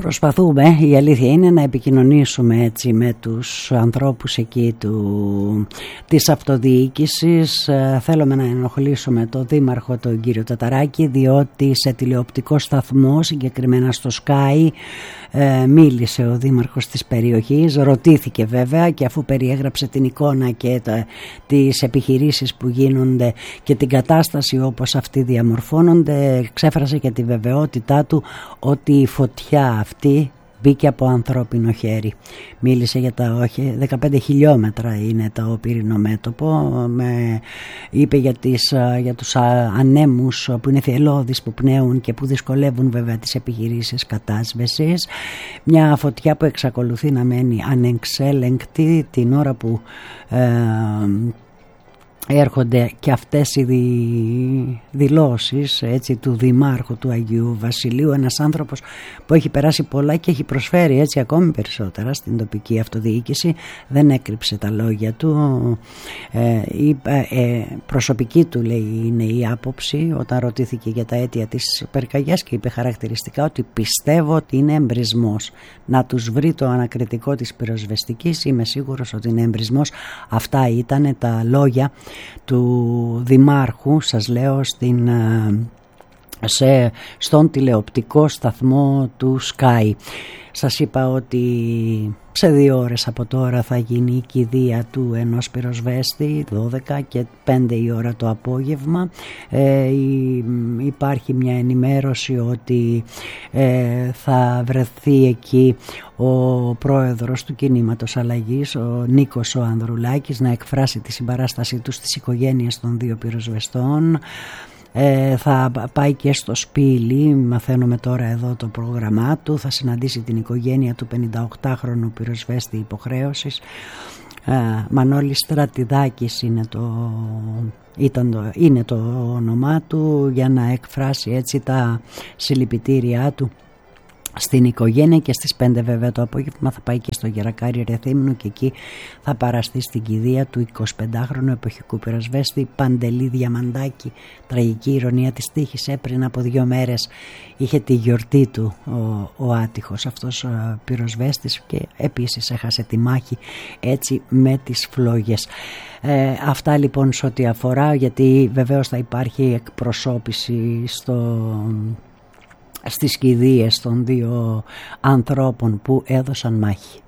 Προσπαθούμε, η αλήθεια είναι, να επικοινωνήσουμε έτσι με τους ανθρώπους εκεί της αυτοδιοίκησης. Θέλουμε να ενοχλήσουμε τον Δήμαρχο, τον κύριο Ταταράκη, διότι σε τηλεοπτικό σταθμό, συγκεκριμένα στο Sky, μίλησε ο Δήμαρχος της περιοχής, ρωτήθηκε βέβαια, και αφού περιέγραψε την εικόνα και τις επιχειρήσεις που γίνονται και την κατάσταση όπως αυτοί διαμορφώνονται, ξέφρασε και τη βεβαιότητά του ότι η φωτιά αυτή μπήκε από ανθρώπινο χέρι. Μίλησε για τα 15 χιλιόμετρα είναι το πύρινο μέτωπο, είπε για τους ανέμους που είναι θυελλώδεις, που πνέουν και που δυσκολεύουν βέβαια τις επιχειρήσεις κατάσβεσης. Μια φωτιά που εξακολουθεί να μένει ανεξέλεγκτη την ώρα που έρχονται και αυτές οι δηλώσεις έτσι, του Δημάρχου του Αγίου Βασιλείου, ένας άνθρωπος που έχει περάσει πολλά και έχει προσφέρει έτσι ακόμη περισσότερα στην τοπική αυτοδιοίκηση. Δεν έκρυψε τα λόγια του, προσωπική του λέει είναι η άποψη όταν ρωτήθηκε για τα αίτια της πυρκαγιάς, και είπε χαρακτηριστικά ότι πιστεύω ότι είναι εμπρισμός. Να τους βρει το ανακριτικό της πυροσβεστικής, είμαι σίγουρος ότι είναι εμπρισμός. Αυτά ήταν τα λόγια του Δημάρχου, σας λέω, στον τηλεοπτικό σταθμό του Sky. Σας είπα ότι σε 2 ώρες από τώρα θα γίνει η κηδεία του ενός πυροσβέστη, 12 και 5 η ώρα το απόγευμα. Υπάρχει μια ενημέρωση ότι θα βρεθεί εκεί ο πρόεδρος του Κινήματος Αλλαγής, ο Νίκος ο Ανδρουλάκης, να εκφράσει τη συμπαράστασή του στις οικογένειες των 2 πυροσβεστών. Θα πάει και στο Σπήλι, μαθαίνουμε τώρα εδώ το πρόγραμμά του, θα συναντήσει την οικογένεια του 58χρονου πυροσβέστη υποχρέωσης. Μανώλης Στρατιδάκης είναι το όνομά του, για να εκφράσει έτσι τα συλληπιτήριά του στην οικογένεια, και στις 5 βέβαια το απόγευμα θα πάει και στο Γερακάρι Ρεθύμνου και εκεί θα παραστεί στην κηδεία του 25χρονου εποχικού πυροσβέστη Παντελή Διαμαντάκη. Τραγική ηρωνία της τύχης, πριν από 2 μέρες είχε τη γιορτή του ο άτυχος αυτός ο πυροσβέστης και επίσης έχασε τη μάχη έτσι με τις φλόγες. Αυτά λοιπόν σε ό,τι αφορά, γιατί βεβαίως θα υπάρχει εκπροσώπηση στις κηδείες των 2 ανθρώπων που έδωσαν μάχη.